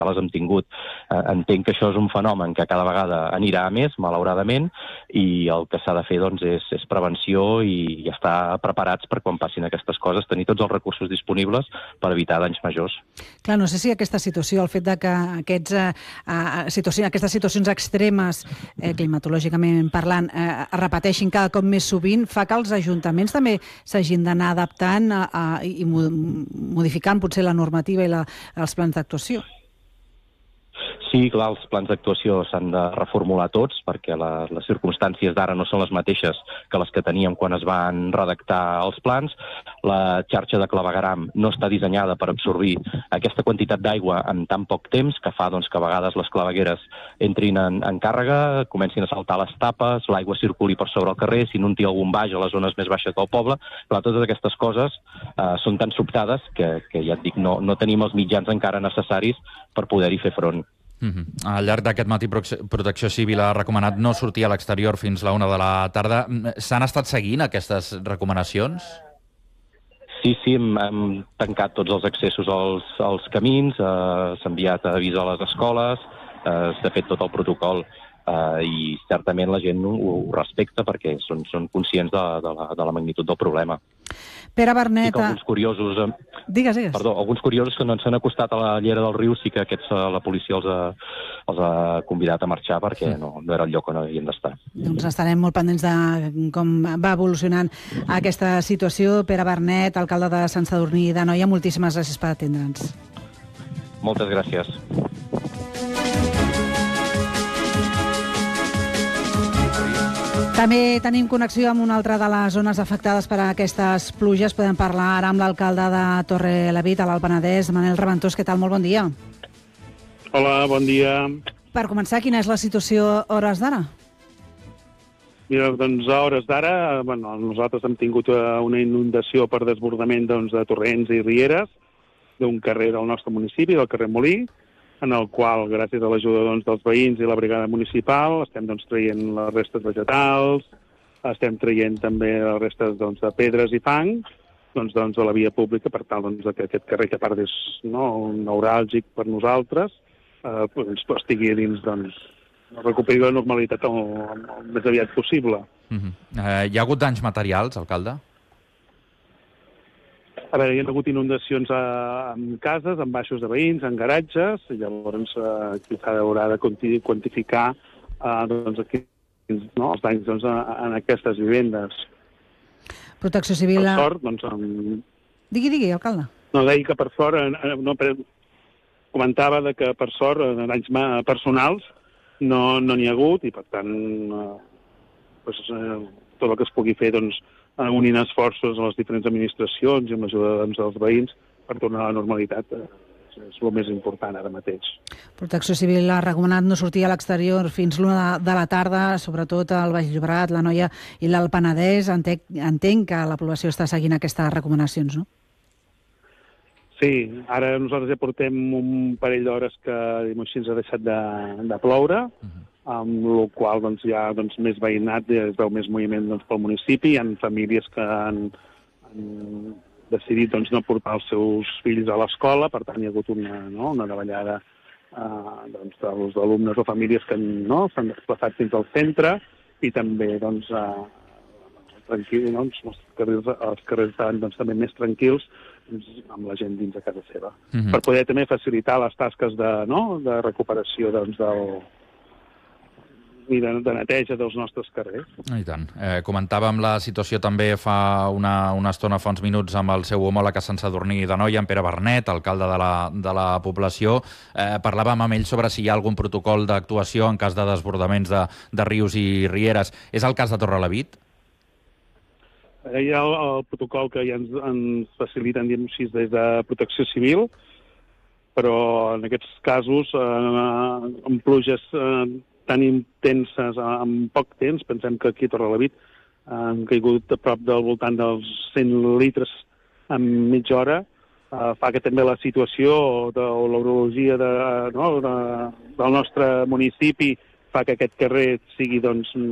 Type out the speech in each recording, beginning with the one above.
les hem tingut. Entenc que això és un fenomen que cada vegada anirà a més, malauradament, i el que s'ha de fer doncs, és prevenció i estar preparats per quan passin aquestes coses, tenir tots els recursos disponibles per evitar danys majors. Clar, no sé si aquesta situació, el fet de que aquestes situacions extremes, climatològicament parlant, es repeteixin cada cop més sovint, fa que els ajuntaments també s'hagin d'anar adaptant i modificant potser la normativa i els plans d'actuació. Sí, clar, els plans d'actuació s'han de reformular tots perquè les circumstàncies d'ara no són les mateixes que les que teníem quan es van redactar els plans. La xarxa de clavegueram no està dissenyada per absorbir aquesta quantitat d'aigua en tan poc temps, que fa doncs, que a vegades les clavegueres entrin en càrrega, comencin a saltar les tapes, l'aigua circuli per sobre el carrer, s'inunti algun baix a les zones més baixes del poble. Clar, totes aquestes coses són tan sobtades que ja et dic, no tenim els mitjans encara necessaris per poder-hi fer front. Al llarg d'aquest matí, Protecció Civil ha recomanat no sortir a l'exterior fins la 1 de la tarda. S'han estat seguint aquestes recomanacions? Sí, hem tancat tots els accessos als camins, s'ha enviat avís a les escoles, s'ha fet tot el protocol i certament la gent ho respecta perquè són conscients de la magnitud del problema. Pere Vernet... Sí que alguns curiosos... Digues. Perdó, alguns curiosos que no s'han acostat a la llera del riu, sí que la policia els ha convidat a marxar perquè no era el lloc on havien d'estar. Doncs estarem molt pendents de com va evolucionant aquesta situació. Pere Vernet, alcalde de Sant Sadurní d'Anoia, moltíssimes gràcies per atendre'ns. Moltes gràcies. També tenim connexió amb una altra de les zones afectades per aquestes pluges. Podem parlar ara amb l'alcalde de Torrelavit, a l'Alt Penedès, Manel Reventós. Què tal? Molt bon dia. Hola, bon dia. Per començar, quina és la situació a hores d'ara? Mira, doncs a hores d'ara, nosaltres hem tingut una inundació per desbordament de torrents i rieres d'un carrer del nostre municipi, del carrer Molí, en el qual, gràcies a l'ajuda dels veïns i la brigada municipal, estem traient les restes vegetals, estem traient també les restes de pedres i fang a la via pública per tal que aquest carrer, que a part és neuràlgic per nosaltres, estigui dins, recuperi la normalitat el més aviat possible. Hi ha hagut danys materials, alcalde? A veure, hi ha hagut inundacions en cases, en baixos de veïns, en garatges, i llavors aquí s'haurà de quantificar els danys en aquestes vivendes. Protecció Civil... Per sort, Digui, alcalde. No, deia que per sort, comentava que per sort, danys personals no n'hi ha hagut, i per tant, tot el que es pugui fer, unint esforços a les diferents administracions i amb l'ajuda dels veïns per tornar a la normalitat. És el més important ara mateix. Protecció Civil ha recomanat no sortir a l'exterior fins l'1 de la tarda, sobretot al Baix Llobregat, l'Anoia i l'Alt Penedès. Entenc que la població està seguint aquestes recomanacions, no? Sí, ara nosaltres ja portem un parell d'hores que ha deixat de ploure, amb la qual hi ha més veïnat, es veu més moviment pel municipi. Hi ha famílies que han decidit no portar els seus fills a l'escola, per tant hi ha hagut una davallada dels alumnes o famílies que s'han desplaçat fins al centre, i també els carrers estaven també més tranquils amb la gent dins de casa seva, per poder també facilitar les tasques de recuperació i de neteja dels nostres carrers. I tant. Comentàvem la situació també fa una estona, fa uns minuts, amb el seu homòleg a Sant Sadurní d'Anoia, en Pere Vernet, alcalde de la població. Parlàvem amb ell sobre si hi ha algun protocol d'actuació en cas de desbordaments de rius i rieres. És el cas de Torrelavit? Hi ha el protocol que ja ens faciliten, des de Protecció Civil, però en aquests casos, amb pluges tan intenses en poc temps, pensem que aquí a Torrelavit han caigut a prop del voltant dels 100 litres en mitja hora, fa que també la situació o l'orologia del nostre municipi fa que aquest carrer sigui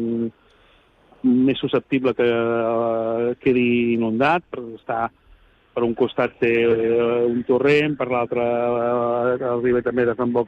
més susceptible que quedi inundat, per per un costat té un torrent, per l'altre el Riba també desemboca